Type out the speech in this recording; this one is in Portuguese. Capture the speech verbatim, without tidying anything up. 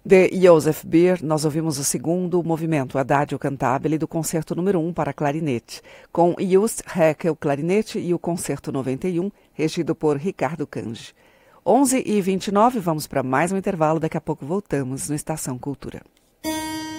De Joseph Beer, nós ouvimos o segundo movimento, Adagio Cantabile, do concerto número um para clarinete, com Just Haeckel clarinete e o concerto noventa e um, regido por Ricardo Cange. onze e vinte e nove, vamos para mais um intervalo, daqui a pouco voltamos no Estação Cultura.